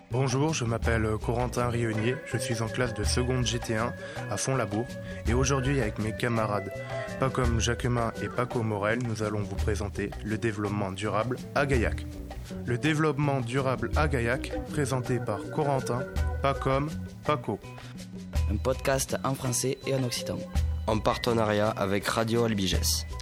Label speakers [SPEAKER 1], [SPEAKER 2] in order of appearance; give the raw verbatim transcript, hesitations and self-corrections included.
[SPEAKER 1] Bonjour, je m'appelle Corentin Rionnier, je suis en classe de seconde G T un à Font-Labour et aujourd'hui avec mes camarades Pacom Jacquemin et Paco Morel, nous allons vous présenter le développement durable à Gaillac. Le développement durable à Gaillac, présenté par Corentin, Pacom, Paco.
[SPEAKER 2] Un podcast en français et en occitan.
[SPEAKER 3] En partenariat avec Radio Albiges.